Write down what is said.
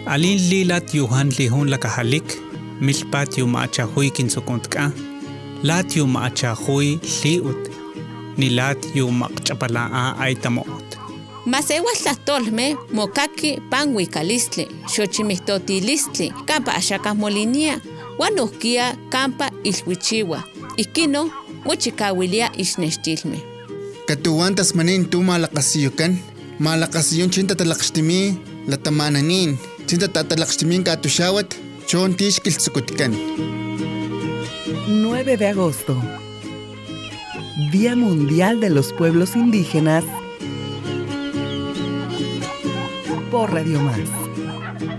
Alin lilat yuhan lihun lakahalik, milpat yu maachahuy kinsukuntka, lat yu maachahuy liut, nilat yu makchapalaa aytamoot. Masewatlahtolme mokaki panhuicalistli, xochimihtotilistli, campa axakah molinia, uan ohkia campa ilhuichiua, ikino mochikauilia ixnextilme. Katuan tasmanin tu malakasiyukan, malakasiyon chintatalakxtimi, latamananin, chintatalakxtimin katuxawat, chon tixkiltzukutkan. 9 de agosto, Día Mundial de los Pueblos Indígenas, por Radio Más.